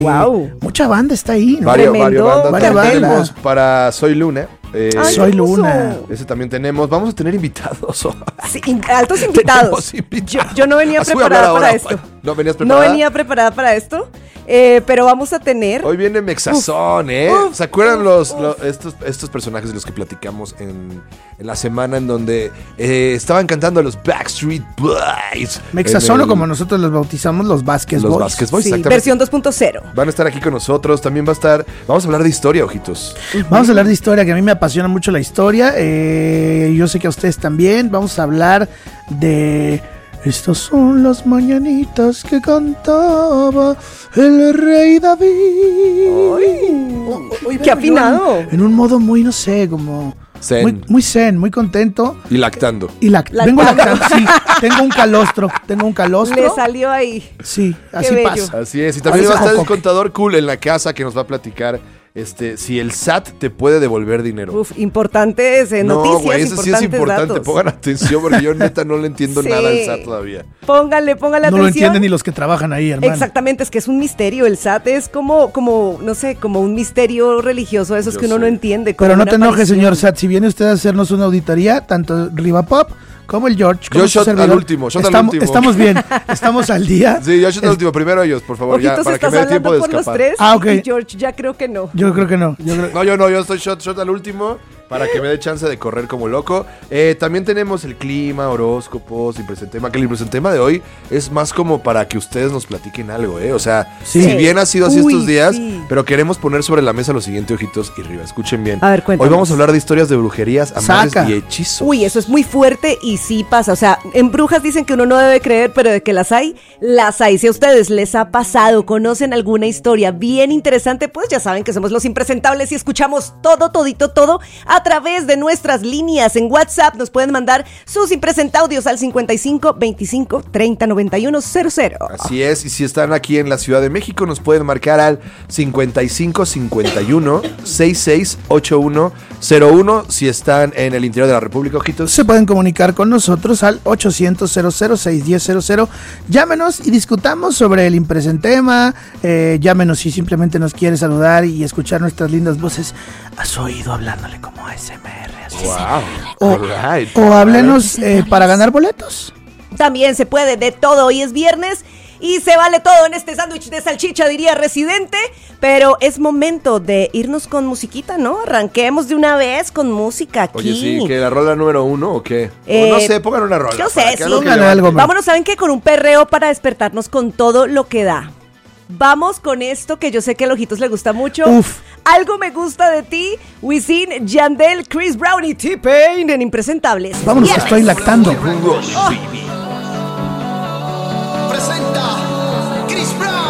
Wow. Mucha banda está ahí, ¿no? Varias Varias bandas. bandas. Tenemos para Soy Luna. Soy Luna. Ese también tenemos. Vamos a tener invitados. Sí, altos invitados. Tenemos invitados. Yo no venía Así voy a preparada hablar para ahora. esto. ¿No venías preparada? No venía preparada para esto, pero vamos a tener... Hoy viene Mexazón, ¿Se acuerdan estos personajes de los que platicamos en la semana en donde estaban cantando los Backstreet Boys? Mexazón, o como nosotros los bautizamos, los Vázquez Boys. Los Vázquez Boys, Sí, exactamente. versión 2.0. Van a estar aquí con nosotros. También vamos a hablar de historia, ojitos. Vamos a hablar de historia, que a mí me apasiona mucho la historia. Yo sé que a ustedes también. Vamos a hablar de... Estas son las mañanitas que cantaba el rey David. Hoy ¡Qué afinado! En un modo muy, no sé, como... Zen. Muy zen, muy contento. Y lactando. Vengo lactando, sí. Tengo un calostro. Le salió ahí. Sí, así bello. pasa. Así es. Y también Parece va a estar el jocoque. contador cool en la casa que nos va a platicar si el SAT te puede devolver dinero. Uf, importantes noticias, güey, eso sí es importante. datos. Pongan atención porque yo neta no le entiendo Sí. nada al SAT todavía. Póngale No atención. lo entienden ni los que trabajan ahí, hermano. Exactamente, es que es un misterio. El SAT es como, no sé, como un misterio religioso, esos Yo que uno sé. no entiende. como Pero no una te enojes, aparición. señor Sat. Si viene usted a hacernos una auditoría, tanto Riva Pop como el George. Como Yo su shot al servidor, último, shot al estamos, último. Estamos bien, estamos al día. Sí, yo el último. Primero ellos, por favor, Ojitos, ya, para que estás me dé tiempo hablando de por los escapar. tres. Ah, ok. Y George ya creo que no. Yo creo que no. No, yo estoy shot al último para que me dé chance de correr como loco. También tenemos el clima, horóscopos, impresentema. Que el impresentema de hoy es más como para que ustedes nos platiquen algo, O sea, Sí. si bien ha sido así Uy, estos días, sí. pero queremos poner sobre la mesa lo siguiente, ojitos y Riva. Escuchen bien. A ver, cuéntanos. Hoy vamos a hablar de historias de brujerías, amarres Saca. y hechizos. Uy, eso es muy fuerte y sí pasa. O sea, en brujas dicen que uno no debe creer, pero de que las hay, las hay. Si a ustedes les ha pasado, conocen alguna historia bien interesante, pues ya saben que somos los impresentables y escuchamos todo a través de nuestras líneas. En WhatsApp nos pueden mandar sus impresentaudios al 55 25 30 91 00. Así es, y si están aquí en la Ciudad de México nos pueden marcar al 55 51 66 81 01. Si están en el interior de la República, ojitos. Se pueden comunicar con nosotros al 800-00-610-00. Llámenos y discutamos sobre el impresentema. Llámenos si simplemente nos quiere saludar y escuchar nuestras lindas voces a su oído hablándole como ASMR. Así. Wow. Alright. O háblenos para ganar boletos. También se puede de todo. Hoy es viernes y se vale todo en este sándwich de salchicha, diría Residente. Pero es momento de irnos con musiquita, ¿no? Arranquemos de una vez con música aquí. Oye, sí, ¿que la rola número 1 o qué? O no sé, pongan una rola. Yo para sé, que sí. algo que Póngale levante. algo, man. Vámonos, ¿saben qué? Con un perreo para despertarnos con todo lo que da. Vamos con esto que yo sé que a Ojitos le gusta mucho. Uf. Algo me gusta de ti. Wisin, Yandel, Chris Brown y T-Pain en Impresentables. Vámonos, Viernes. estoy lactando. Rosy